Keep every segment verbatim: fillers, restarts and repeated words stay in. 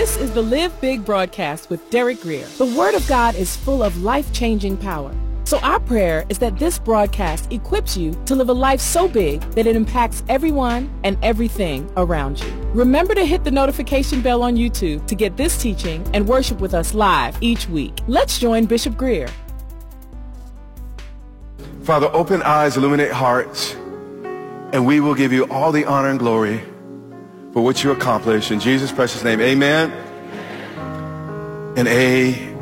This is the Live Big broadcast with Derek Grier. The Word of God is full of life-changing power. So our prayer is that this broadcast equips you to live a life so big that it impacts everyone and everything around you. Remember to hit the notification bell on YouTube to get this teaching and worship with us live each week. Let's join Bishop Grier. Father, open eyes, illuminate hearts, and we will give you all the honor and glory for what you accomplish. In Jesus' precious name, amen and amen.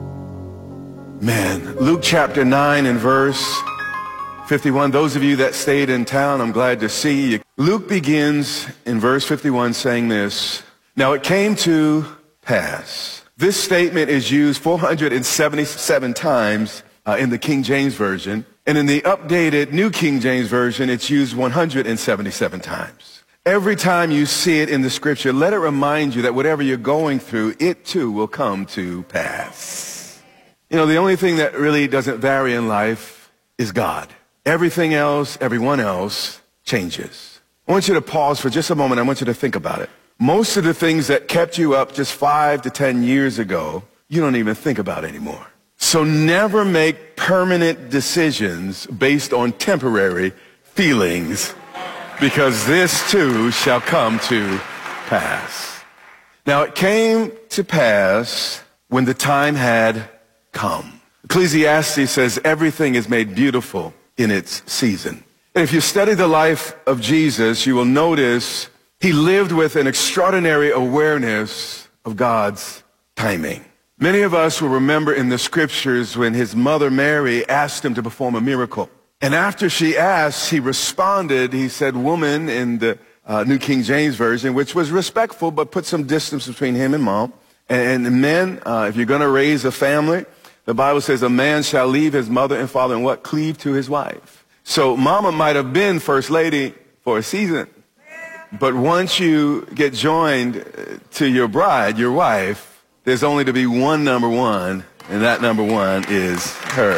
Luke chapter nine and verse fifty-one. Those of you that stayed in town, I'm glad to see you. Luke begins in verse fifty-one saying this: Now it came to pass. This statement is used four hundred seventy-seven times uh, in the King James Version. And in the updated New King James Version, it's used one hundred seventy-seven times. Every time you see it in the scripture, let it remind you that whatever you're going through, it too will come to pass. You know, the only thing that really doesn't vary in life is God. Everything else, everyone else changes. I want you to pause for just a moment. I want you to think about it. Most of the things that kept you up just five to ten years ago, you don't even think about anymore. So never make permanent decisions based on temporary feelings, because this too shall come to pass. Now it came to pass when the time had come. Ecclesiastes says everything is made beautiful in its season. And if you study the life of Jesus, you will notice he lived with an extraordinary awareness of God's timing. Many of us will remember in the scriptures when his mother Mary asked him to perform a miracle. And after she asked, he responded, he said, woman, in the uh, New King James Version, which was respectful, but put some distance between him and mom. And, and men, uh, if you're going to raise a family, the Bible says a man shall leave his mother and father and what? Cleave to his wife. So mama might have been first lady for a season. But once you get joined to your bride, your wife, there's only to be one number one, and that number one is her.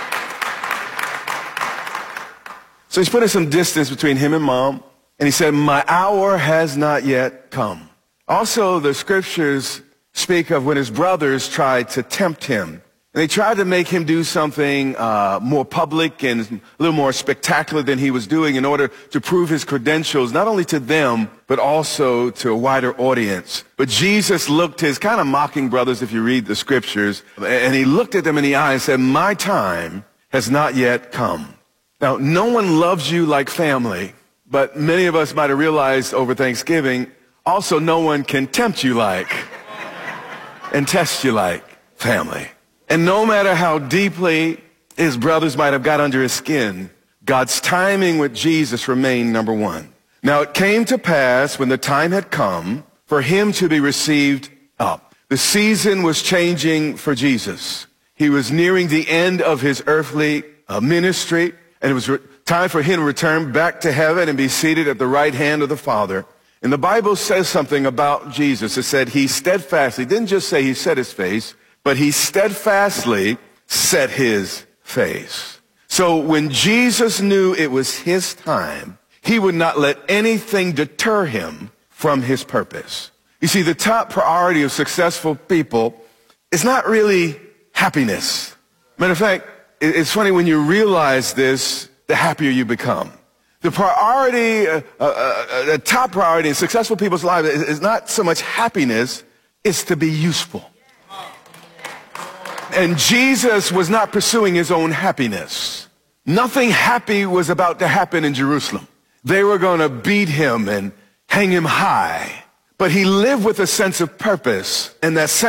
So he's putting some distance between him and mom, and he said, my hour has not yet come. Also, the scriptures speak of when his brothers tried to tempt him. And they tried to make him do something uh, more public and a little more spectacular than he was doing in order to prove his credentials, not only to them, but also to a wider audience. But Jesus looked his kind of mocking brothers, if you read the scriptures, and he looked at them in the eye and said, my time has not yet come. Now, no one loves you like family, but many of us might have realized over Thanksgiving, also no one can tempt you like and test you like family. And no matter how deeply his brothers might have got under his skin, God's timing with Jesus remained number one. Now it came to pass when the time had come for him to be received up. The season was changing for Jesus. He was nearing the end of his earthly uh, ministry, and it was re- time for him to return back to heaven and be seated at the right hand of the Father. And the Bible says something about Jesus. It said he steadfastly, didn't just say he set his face, but he steadfastly set his face. So when Jesus knew it was his time, he would not let anything deter him from his purpose. You see, the top priority of successful people is not really happiness. Matter of fact, it's funny when you realize this, the happier you become. The priority, uh, uh, uh, the top priority in successful people's lives is, is not so much happiness, it's to be useful. And Jesus was not pursuing his own happiness. Nothing happy was about to happen in Jerusalem. They were going to beat him and hang him high. But he lived with a sense of purpose, and that sense